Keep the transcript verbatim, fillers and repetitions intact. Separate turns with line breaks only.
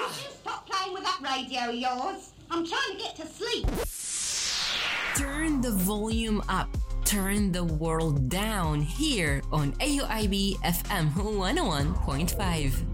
Could you stop playing with that radio of yours? I'm trying to get to sleep.
Turn the volume up. Turn the world down here on A U I B F M one oh one point five.